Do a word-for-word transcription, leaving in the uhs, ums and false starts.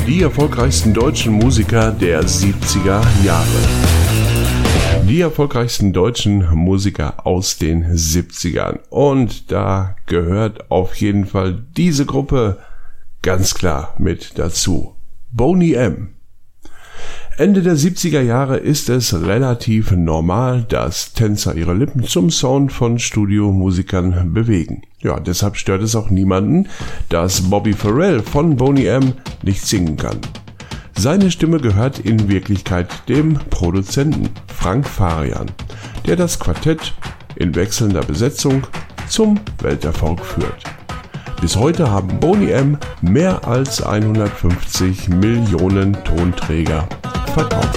Die erfolgreichsten deutschen Musiker der siebziger Jahre. Die erfolgreichsten deutschen Musiker aus den siebzigern. Und da gehört auf jeden Fall diese Gruppe ganz klar mit dazu. Boney M. Ende der siebziger Jahre ist es relativ normal, dass Tänzer ihre Lippen zum Sound von Studiomusikern bewegen. Ja, deshalb stört es auch niemanden, dass Bobby Farrell von Boney M. nicht singen kann. Seine Stimme gehört in Wirklichkeit dem Produzenten Frank Farian, der das Quartett in wechselnder Besetzung zum Welterfolg führt. Bis heute haben Boney M. mehr als hundertfünfzig Millionen Tonträger verkauft.